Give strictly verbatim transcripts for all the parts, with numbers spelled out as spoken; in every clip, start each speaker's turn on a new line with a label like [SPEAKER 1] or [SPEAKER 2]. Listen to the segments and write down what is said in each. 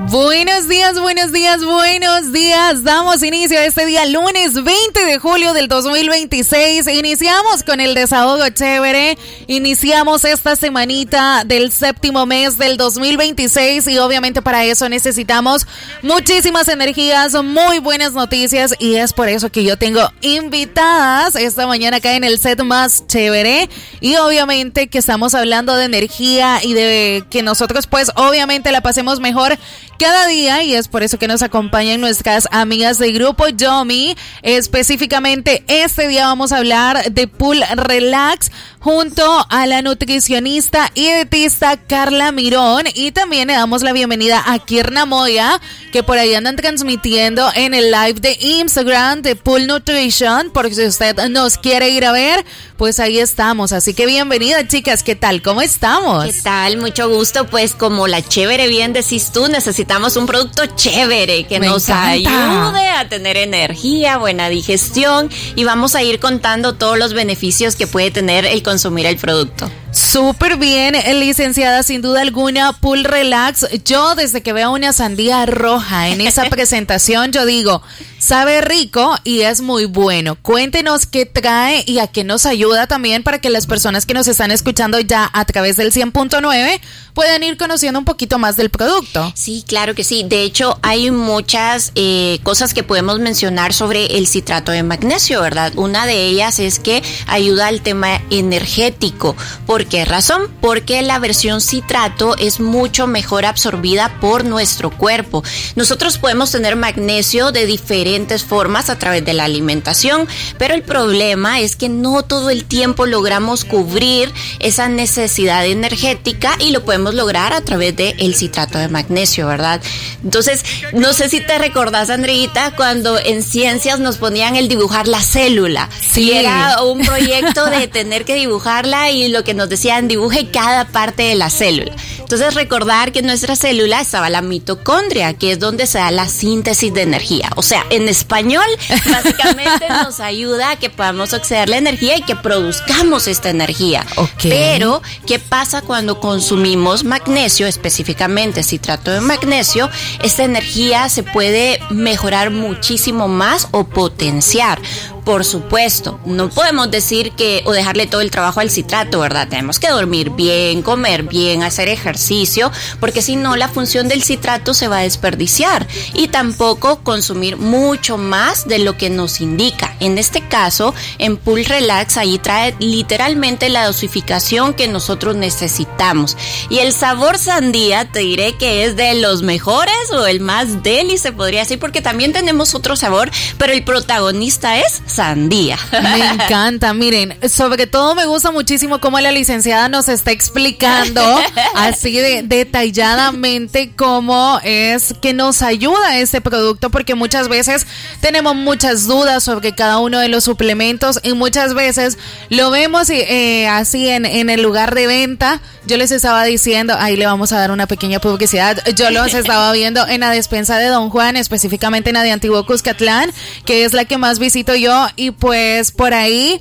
[SPEAKER 1] Buenos días, buenos días, buenos días. Damos inicio a este día lunes veinte de julio del dos mil veintiséis. Iniciamos con el desahogo chévere. Iniciamos esta semanita del séptimo mes del dos mil veintiséis y obviamente para eso necesitamos muchísimas energías, muy buenas noticias y es por eso que yo tengo invitadas esta mañana acá en el set más chévere y obviamente que estamos hablando de energía y de que nosotros pues obviamente la pasemos mejor cada día y es por eso que nos acompañan nuestras amigas del grupo Yomi. Específicamente este día vamos a hablar de Pool Relax junto a la nutricionista y dietista Carla Mirón y también le damos la bienvenida a Kirna Moya que por ahí andan transmitiendo en el live de Instagram de Pool Nutrition, porque si usted nos quiere ir a ver pues ahí estamos, así que bienvenida chicas, ¿qué tal? ¿Cómo estamos?
[SPEAKER 2] ¿Qué tal? Mucho gusto, pues como la chévere bien decís tú, necesitamos un producto chévere que
[SPEAKER 1] Me
[SPEAKER 2] nos
[SPEAKER 1] encanta.
[SPEAKER 2] ayude a tener energía, buena digestión y vamos a ir contando todos los beneficios que puede tener el consumir el producto.
[SPEAKER 1] Súper bien, licenciada, sin duda alguna, Pool Relax. Yo desde que veo una sandía roja en esa presentación, yo digo, sabe rico y es muy bueno. Cuéntenos qué trae y a qué nos ayuda también para que las personas que nos están escuchando ya a través del cien punto nueve puedan ir conociendo un poquito más del producto.
[SPEAKER 2] Sí, claro que sí. De hecho, hay muchas eh, cosas que podemos mencionar sobre el citrato de magnesio, ¿verdad? Una de ellas es que ayuda al tema energético. ¿Por qué razón? Porque la versión citrato es mucho mejor absorbida por nuestro cuerpo. Nosotros podemos tener magnesio de diferentes formas a través de la alimentación, pero el problema es que no todo el tiempo logramos cubrir esa necesidad energética y lo podemos lograr a través del citrato de magnesio, ¿verdad? Entonces, no sé si te recordás, Andreita, cuando en ciencias nos ponían el dibujar la célula.
[SPEAKER 1] Sí.
[SPEAKER 2] Y era un proyecto de tener que dibujarla y lo que nos decían, dibuje cada parte de la célula. Entonces, recordar que en nuestra célula estaba la mitocondria, que es donde se da la síntesis de energía. O sea, en español, básicamente nos ayuda a que podamos acceder a la energía y que produzcamos esta energía.
[SPEAKER 1] Okay.
[SPEAKER 2] Pero, ¿qué pasa cuando consumimos magnesio, específicamente citrato de magnesio? Esta energía se puede mejorar muchísimo más o potenciar. Por supuesto, no podemos decir que o dejarle todo el trabajo al citrato, ¿verdad? Tenemos que dormir bien, comer bien, hacer ejercicio, porque si no la función del citrato se va a desperdiciar y tampoco consumir mucho más de lo que nos indica. En este caso, en Pool Relax, ahí trae literalmente la dosificación que nosotros necesitamos. Y el sabor sandía, te diré que es de los mejores o el más deli, se podría decir, porque también tenemos otro sabor, pero el protagonista es sandía.
[SPEAKER 1] Me encanta, miren, sobre todo me gusta muchísimo cómo la licenciada nos está explicando así de detalladamente cómo es que nos ayuda este producto, porque muchas veces tenemos muchas dudas sobre cada uno de los suplementos y muchas veces lo vemos eh, así en, en el lugar de venta. Yo les estaba diciendo, ahí le vamos a dar una pequeña publicidad, yo los estaba viendo en la despensa de Don Juan, específicamente en la de Antiguo Cuscatlán, que es la que más visito yo, y pues por ahí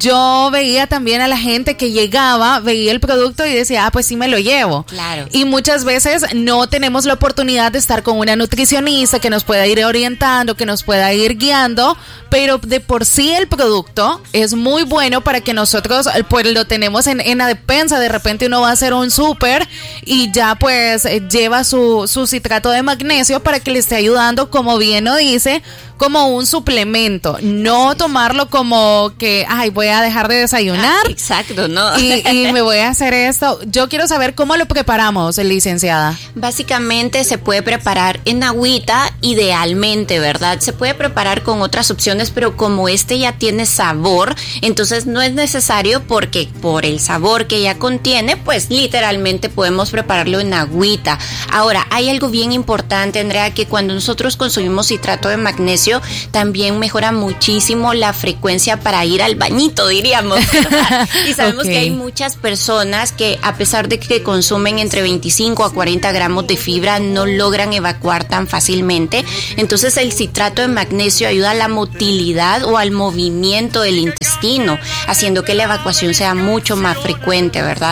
[SPEAKER 1] yo veía también a la gente que llegaba, veía el producto y decía, ah, pues sí me lo llevo.
[SPEAKER 2] Claro.
[SPEAKER 1] Y muchas veces no tenemos la oportunidad de estar con una nutricionista que nos pueda ir orientando, que nos pueda ir guiando, pero de por sí el producto es muy bueno para que nosotros pues lo tenemos en, en la despensa. De repente uno va a hacer un súper y ya pues lleva su, su citrato de magnesio para que le esté ayudando, como bien lo dice, como un suplemento, no tomarlo como que, ay, voy a dejar de desayunar.
[SPEAKER 2] Ah, exacto, ¿no?
[SPEAKER 1] Y, y me voy a hacer esto. Yo quiero saber cómo lo preparamos, licenciada.
[SPEAKER 2] Básicamente se puede preparar en agüita, idealmente, ¿verdad? Se puede preparar con otras opciones, pero como este ya tiene sabor, entonces no es necesario porque por el sabor que ya contiene, pues literalmente podemos prepararlo en agüita. Ahora, hay algo bien importante, Andrea, que cuando nosotros consumimos citrato de magnesio, también mejora muchísimo la frecuencia para ir al bañito, diríamos, ¿verdad? Y sabemos okay. que hay muchas personas que a pesar de que consumen entre veinticinco a cuarenta gramos de fibra, no logran evacuar tan fácilmente. Entonces el citrato de magnesio ayuda a la motilidad o al movimiento del intestino, haciendo que la evacuación sea mucho más frecuente, ¿verdad?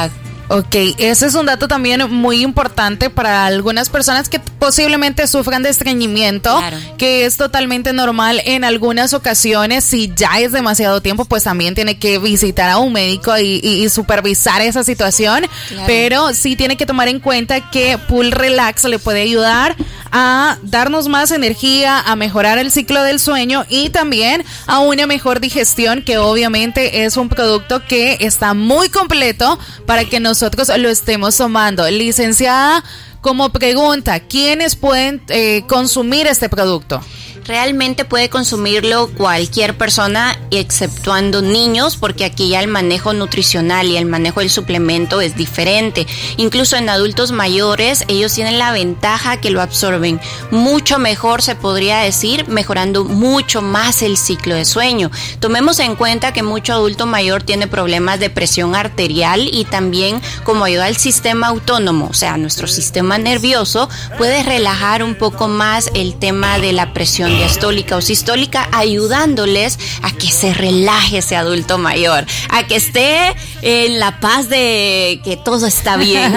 [SPEAKER 1] Ok, ese es un dato también muy importante para algunas personas que posiblemente sufran de estreñimiento, claro, que es totalmente normal en algunas ocasiones. Si ya es demasiado tiempo, pues también tiene que visitar a un médico y, y, y supervisar esa situación, claro, pero sí tiene que tomar en cuenta que Pool Relax le puede ayudar a darnos más energía, a mejorar el ciclo del sueño y también a una mejor digestión, que obviamente es un producto que está muy completo para que nosotros lo estemos tomando. Licenciada, como pregunta, ¿quiénes pueden eh, consumir este producto?
[SPEAKER 2] Realmente puede consumirlo cualquier persona, exceptuando niños, porque aquí ya el manejo nutricional y el manejo del suplemento es diferente. Incluso en adultos mayores, ellos tienen la ventaja que lo absorben mucho mejor, se podría decir, mejorando mucho más el ciclo de sueño. Tomemos en cuenta que mucho adulto mayor tiene problemas de presión arterial y también, como ayuda al sistema autónomo, o sea, nuestro sistema nervioso, puede relajar un poco más el tema de la presión diastólica o sistólica, ayudándoles a que se relaje ese adulto mayor, a que esté en la paz de que todo está bien.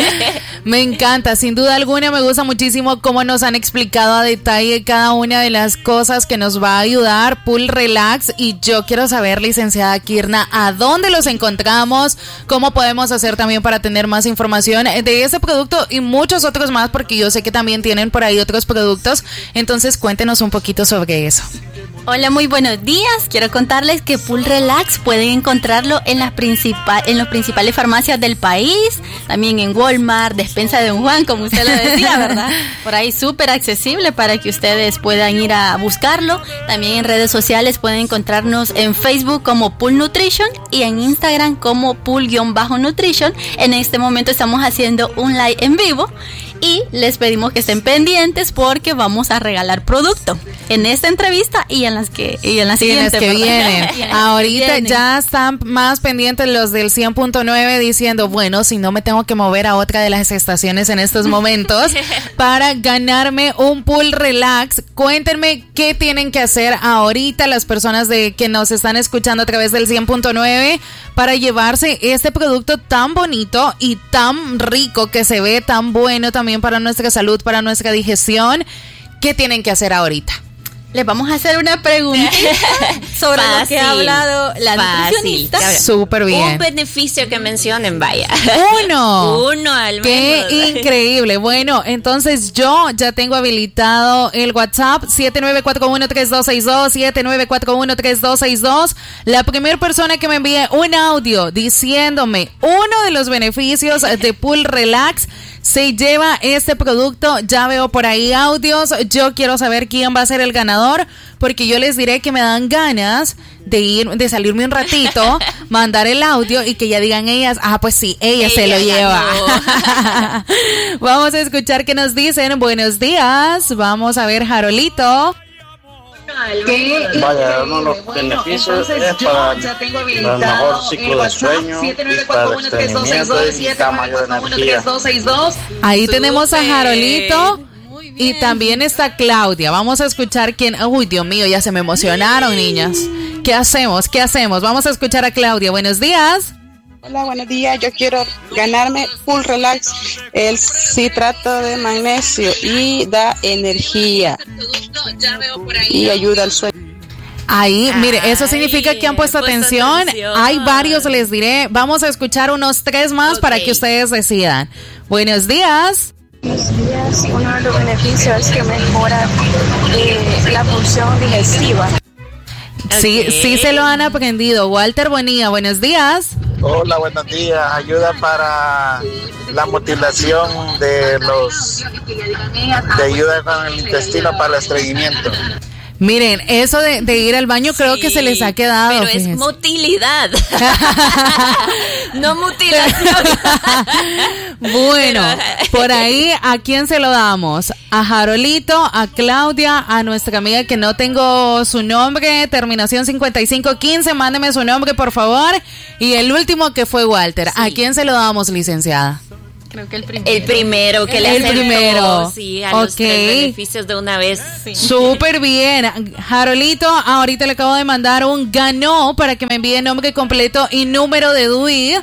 [SPEAKER 1] Me encanta, sin duda alguna, me gusta muchísimo cómo nos han explicado a detalle cada una de las cosas que nos va a ayudar Pool Relax. Y yo quiero saber, licenciada Kirna, ¿a dónde los encontramos? ¿Cómo podemos hacer también para tener más información de ese producto y muchos otros más? Porque yo sé que también tienen por ahí otros productos, entonces cuéntenos un poquito sobre eso.
[SPEAKER 3] Hola, muy buenos días. Quiero contarles que Pool Relax pueden encontrarlo en las principal, en las principales farmacias del país, también en Walmart, Despensa de Don Juan, como usted lo decía, ¿verdad? Por ahí súper accesible para que ustedes puedan ir a buscarlo. También en redes sociales pueden encontrarnos en Facebook como Pool Nutrition y en Instagram como Pool-Nutrition. En este momento estamos haciendo un live en vivo y les pedimos que estén pendientes porque vamos a regalar producto en esta entrevista y en las que y en las siguientes
[SPEAKER 1] que vienen. Ahorita vienen. Ya están más pendientes los del cien punto nueve diciendo, bueno, si no me tengo que mover a otra de las estaciones en estos momentos para ganarme un Pool Relax. Cuéntenme qué tienen que hacer ahorita las personas de que nos están escuchando a través del cien punto nueve para llevarse este producto tan bonito y tan rico, que se ve tan bueno también para nuestra salud, para nuestra digestión. ¿Qué tienen que hacer ahorita?
[SPEAKER 3] Les vamos a hacer una pregunta sobre fácil, lo que ha hablado la fácil, nutricionista.
[SPEAKER 1] Súper bien.
[SPEAKER 2] Un beneficio que mencionen, vaya.
[SPEAKER 1] Uno.
[SPEAKER 2] Uno al menos.
[SPEAKER 1] Qué increíble. Bueno, entonces yo ya tengo habilitado el WhatsApp siete nueve cuatro uno tres dos seis dos, siete nueve cuatro uno tres dos seis dos. La primera persona que me envíe un audio diciéndome uno de los beneficios de Pool Relax se lleva este producto. Ya veo por ahí audios. Yo quiero saber quién va a ser el ganador, porque yo les diré que me dan ganas de ir, de salirme un ratito, mandar el audio y que ya digan ellas, ah, pues sí, ella, ella se lo lleva. Vamos a escuchar qué nos dicen. Buenos días. Vamos a ver, Jarolito.
[SPEAKER 4] Vaya, uno de los beneficios es para el mejor ciclo de sueño y para el estreñimiento y la mayor energía.
[SPEAKER 1] Ahí tenemos a Jarolito y también está Claudia. Vamos a escuchar quién. Uy, Dios mío, ya se me emocionaron, niñas. ¿Qué hacemos? ¿Qué hacemos? Vamos a escuchar a Claudia. Buenos días.
[SPEAKER 5] Hola, buenos días. Yo quiero ganarme Pool Relax, el citrato de magnesio, y da energía y ayuda al sueño.
[SPEAKER 1] Ahí, mire, eso significa que han puesto, puesto atención. atención. Hay varios, les diré. Vamos a escuchar unos tres más okay, para que ustedes decidan. Buenos días.
[SPEAKER 6] Buenos días. Uno de los beneficios es que mejora eh, la función digestiva.
[SPEAKER 1] Sí, okay, sí se lo han aprendido. Walter Bonilla, buenos días.
[SPEAKER 4] Hola, buenos días. Ayuda para la mutilación de los... de ayuda con el intestino para el estreñimiento.
[SPEAKER 1] Miren, eso de, de ir al baño creo sí, que se les ha quedado.
[SPEAKER 2] Pero fíjense. Es motilidad. No mutilación.
[SPEAKER 1] Bueno, por ahí, ¿a quién se lo damos? A Jarolito, a Claudia, a nuestra amiga que no tengo su nombre, terminación cincuenta y cinco quince, mándeme su nombre, por favor. Y el último que fue Walter. Sí. ¿A quién se lo damos, licenciada?
[SPEAKER 2] Creo que el primero. El primero, que le
[SPEAKER 1] El primero.
[SPEAKER 2] Sí, a los okay, tres beneficios de una vez. Sí.
[SPEAKER 1] Súper bien. Jarolito, ahorita le acabo de mandar un ganó para que me envíe nombre completo y número de D U I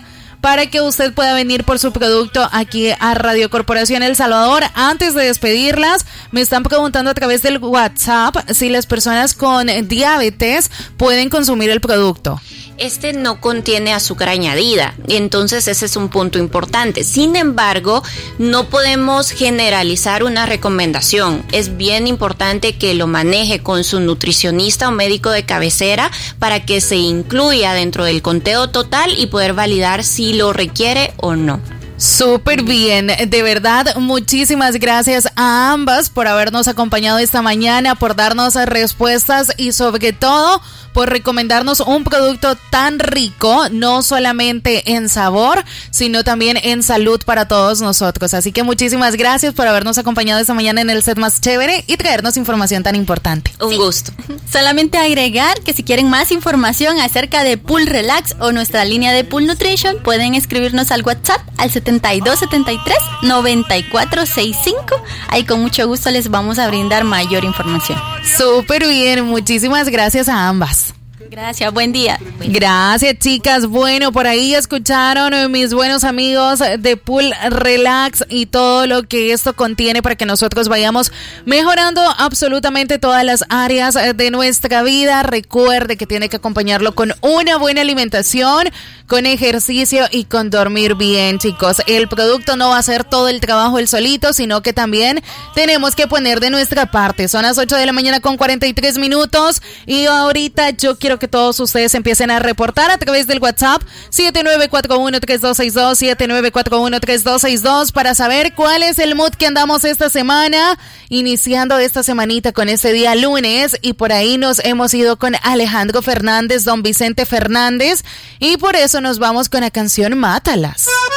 [SPEAKER 1] para que usted pueda venir por su producto aquí a Radio Corporación El Salvador. Antes de despedirlas, me están preguntando a través del WhatsApp si las personas con diabetes pueden consumir el producto.
[SPEAKER 2] Este no contiene azúcar añadida, entonces ese es un punto importante. Sin embargo, no podemos generalizar una recomendación. Es bien importante que lo maneje con su nutricionista o médico de cabecera para que se incluya dentro del conteo total y poder validar si lo requiere o no.
[SPEAKER 1] Súper bien, de verdad, muchísimas gracias a ambas por habernos acompañado esta mañana, por darnos respuestas y sobre todo por recomendarnos un producto tan rico, no solamente en sabor, sino también en salud para todos nosotros. Así que muchísimas gracias por habernos acompañado esta mañana en el set más chévere y traernos información tan importante.
[SPEAKER 2] Un sí. gusto.
[SPEAKER 3] Solamente agregar que si quieren más información acerca de Pool Relax o nuestra línea de Pool Nutrition, pueden escribirnos al WhatsApp al setenta y dos setenta y tres noventa y cuatro sesenta y cinco. Ahí con mucho gusto les vamos a brindar mayor información.
[SPEAKER 1] Súper bien, muchísimas gracias a ambas.
[SPEAKER 3] Gracias, buen día.
[SPEAKER 1] Gracias, chicas. Bueno, por ahí escucharon mis buenos amigos de Pool Relax y todo lo que esto contiene para que nosotros vayamos mejorando absolutamente todas las áreas de nuestra vida. Recuerde que tiene que acompañarlo con una buena alimentación, con ejercicio y con dormir bien, chicos. El producto no va a hacer todo el trabajo él solito, sino que también tenemos que poner de nuestra parte. Son las ocho de la mañana con cuarenta y tres minutos y ahorita yo quiero que todos ustedes empiecen a reportar a través del WhatsApp siete nueve cuatro uno tres dos seis dos, siete nueve cuatro uno tres dos seis dos para saber cuál es el mood que andamos esta semana, iniciando esta semanita con este día lunes. Y por ahí nos hemos ido con Alejandro Fernández, don Vicente Fernández, y por eso nos vamos con la canción Mátalas.